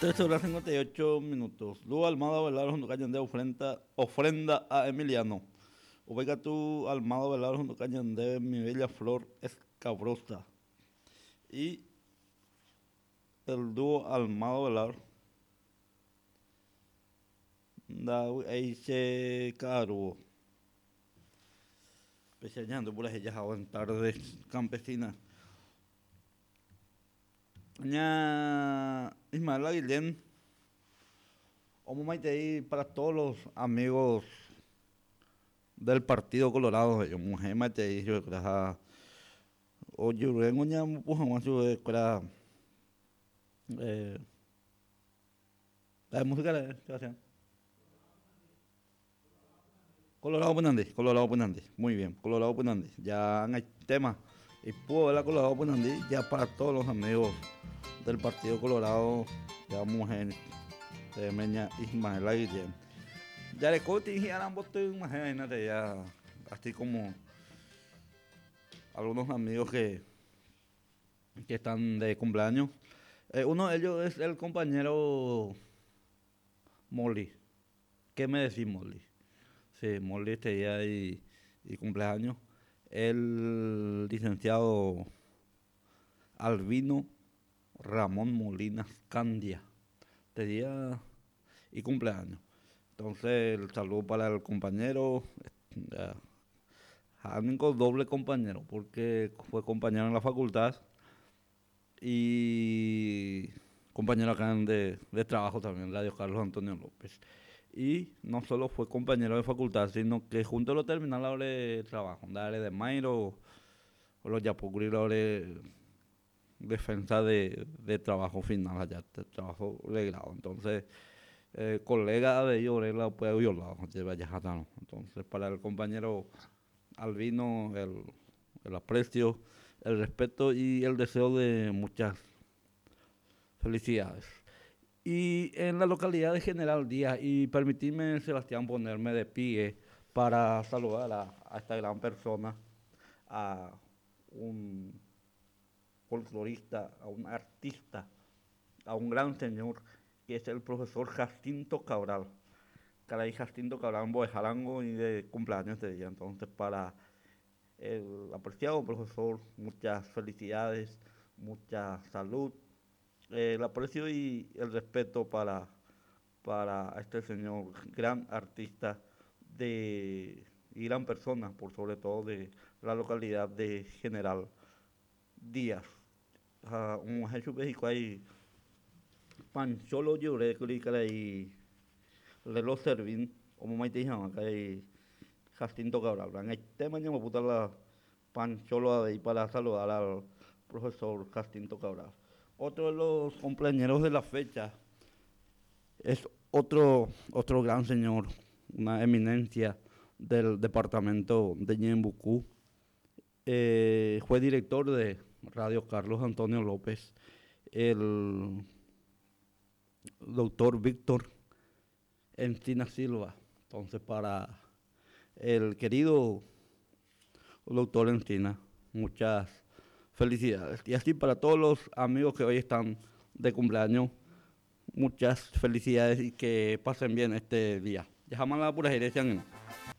13 horas 58 minutos. Lu Almado Velar junto Cayandé ofrenda a Emiliano. Ubega tu Almado Velar junto Cayandé mi bella flor escabrosa. Y el dúo Almado Velar da Eiche Caruo. Pecheñando por ellas en tardes campesinas. Ña Ismael Aguilén, como maite para todos los amigos del Partido Colorado, yo mujer maite yo creo o yo vengo ña puja más yo creo la música ¿qué hacen? Colorado Punandí, muy bien, Colorado Punandí, ya hay tema y puedo ver la Colorado Punandí ya para todos los amigos del Partido Colorado, ya mujer de Meña Ismael Aguilén. Ya le corté y ahora boté imagínate ya, así como algunos amigos que están de cumpleaños. Uno de ellos es el compañero Molly. ¿Qué me decís, Molly? Sí, Molly este día y cumpleaños. El licenciado Albino Ramón Molinas Candia. Este día y cumpleaños. Entonces, el saludo para el compañero. Único doble compañero, porque fue compañero en la facultad y compañero acá de trabajo también, Radio Carlos Antonio López. Y no solo fue compañero de facultad, sino que junto a lo terminal la hora de trabajo, la área de Mayro o los Yapocuri, la hora de defensa de trabajo final allá, de trabajo de grado. Entonces, colega de ellos, la puede violar, entonces para el compañero Albino, el aprecio, el respeto y el deseo de muchas felicidades. Y en la localidad de General Díaz, y permitidme, Sebastián, ponerme de pie para saludar a esta gran persona, a un folclorista, a un artista, a un gran señor, que es el profesor Jacinto Cabral. Caray, Jacinto Cabral, Boejarango y de cumpleaños de día. Entonces, para el apreciado profesor, muchas felicidades, mucha salud, el aprecio y el respeto para este señor, gran artista y gran persona, por sobre todo de la localidad de General Díaz. Un mujer México ahí, Pancholo Lloré, y le lo servín, como me dijeron acá hay Jacinto Cabral. En este mañana me puta la Pancholo ahí para saludar al profesor Jacinto Cabral. Otro de los compañeros de la fecha es otro gran señor, una eminencia del departamento de Ñembucú. Fue director de Radio Carlos Antonio López, el doctor Víctor Encina Silva. Entonces, para el querido doctor Encina, muchas felicidades. Y así para todos los amigos que hoy están de cumpleaños, muchas felicidades y que pasen bien este día. Dejamos la pura gerencia.